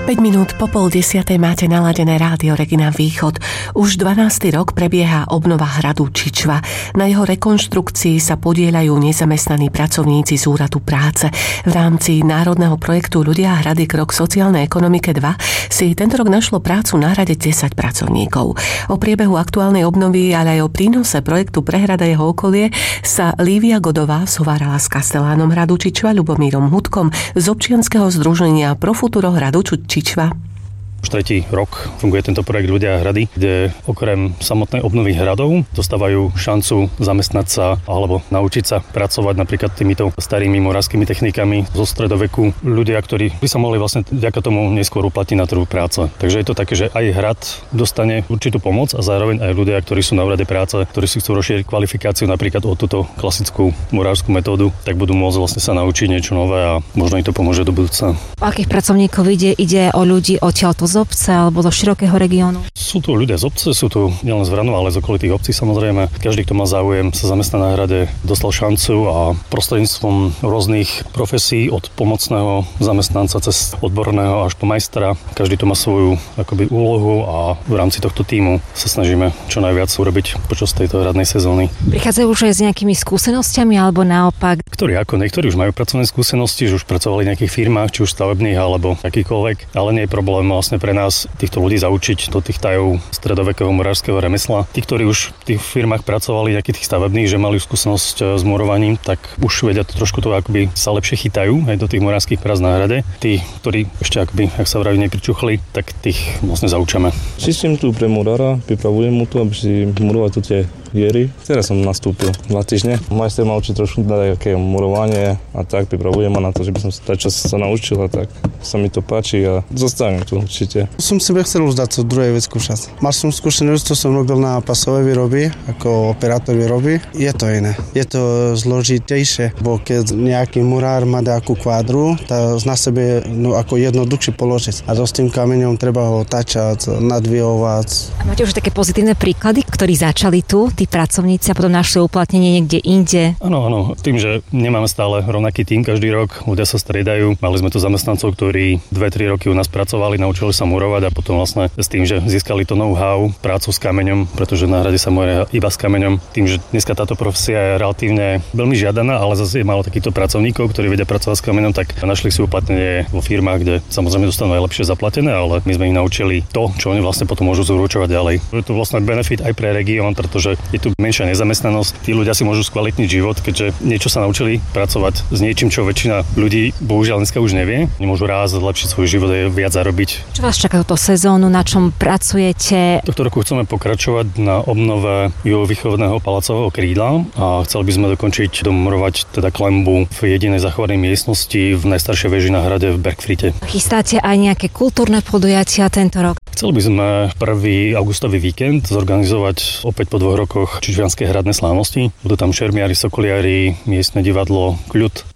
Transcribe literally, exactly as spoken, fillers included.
päť minút po pol desiatej máte naladené rádio Regina Východ. Už dvanásty rok prebieha obnova hradu Čičva. Na jeho rekonštrukcii sa podieľajú nezamestnaní pracovníci z úradu práce. V rámci národného projektu Ľudia a hrady krok sociálnej ekonomike dva si tento rok našlo prácu na hrade desať pracovníkov. O priebehu aktuálnej obnovy, ale aj o prínose projektu pre hrad a jeho okolie sa Lívia Godová zhovárala s kastelánom hradu Čičva Ľubomírom Hudkom z občianskeho združenia Pro Futuro hradu Čičva. Už tretí rok funguje tento projekt Ľudia a hrady, kde okrem samotnej obnovy hradov dostávajú šancu zamestnať sa alebo naučiť sa pracovať napríklad týmito starými moravskými technikami zo stredoveku. Ľudia, ktorí by sa mohli vlastne vďaka tomu neskôr uplatniť na trhu práce. Takže je to také, že aj hrad dostane určitú pomoc a zároveň aj ľudia, ktorí sú na úrade práce, ktorí si chcú rozšíriť kvalifikáciu napríklad o túto klasickú moravskú metódu, tak budú môcť vlastne sa naučiť niečo nové a možno im to pomôže do budúcna. O akých pracovníkov ide? Ide o ľudí odtiaľto z obce alebo zo širokého regiónu? Sú tu ľudia z obce, sú tu nielen z Vranova, ale z okolitých obcí samozrejme. Každý, kto má záujem sa zamestnať na hrade, dostal šancu a prostredníctvom rôznych profesí od pomocného zamestnanca cez odborného až po majstra. Každý to má svoju akoby úlohu a v rámci tohto tímu sa snažíme čo najviac urobiť počas tejto hradnej sezóny. Prichádzajú už aj s nejakými skúsenosťami alebo naopak? Ktorí ako, niektorí už majú pracovné skúsenosti, že už pracovali v nejakých firmách, či už stavebných alebo akýkoľvek, ale nie je problém vlastne pre nás týchto ľudí zaučiť do tých tajov stredovekého murárskeho remesla. Tí, ktorí už v tých firmách pracovali, nejakých tých stavebných, že mali skúsenosť s murovaním, tak už vedia to trošku to akoby sa lepšie chytajú aj do tých murárskych prác na hrade. Tí, ktorí ešte akoby, ak sa vraví, nepričuchli, tak tých vlastne zaučame. Čistím tu pre murára, pripravujem mu tu, aby si muroval tu tie jery. Teraz som nastúpil dva týždne. Majster ma učí trošku dať aké murovanie a tak pripravujem ma na to, že by som sa tak čas sa naučil a tak sa mi to páči a zostanem tu určite. Som si chcel už dať to druhé vec skúšať. Mal som skúsenosť, to som robil na pasovej výroby, ako operátor výroby. Je to iné. Je to zložitejšie, bo keď nejaký murár má nejakú kvádru, tá na sebe no, ako jednoduchšie položiť. A to s tým kameňom treba ho tačať, nadvihovať. A máte už také pozitívne príklady, ktorí začali tu, tí pracovníci a potom našli uplatnenie niekde inde? Áno, áno. Tým, že nemáme stále rovnaký tím každý rok, ľudia sa striedajú. Mali sme tu zamestnancov, ktorí dve tri roky u nás pracovali, naučili sa murovať a potom vlastne s tým, že získali to know-how, prácu s kameňom, pretože na hrade sa muruje iba s kameňom. Tým, že dneska táto profesia je relatívne veľmi žiadaná, ale zase je málo takýchto pracovníkov, ktorí vedia pracovať s kameňom, tak našli si uplatnenie vo firmách, kde samozrejme dostanú aj lepšie zaplatené, ale my sme ich naučili to, čo oni vlastne potom môžu zúročovať ďalej. Je to vlastne benefit aj pre región, pretože je tu menšia nezamestnanosť. Tí ľudia si môžu skvalitniť život, keďže niečo sa naučili pracovať s niečím, čo väčšina ľudí bohužiaľ dneska už nevie. Nemôžu raz zlepšiť svoj život a viac zarobiť. Čo vás čaká túto sezónu, na čom pracujete? Tohto roku chceme pokračovať na obnove juhovýchodného palacového krídla a chceli by sme dokončiť domurovať teda klembu v jedinej zachovanej miestnosti v najstaršej veži na hrade v Bergfrite. Chystáte aj nejaké kultúrne podujatia tento rok? Chceli by sme prvý augustový víkend zorganizovať opäť po dvoch rokoch čičvianske hradné slávnosti. Budú tam šermiari, sokoliari, miestne divadlo Kľud,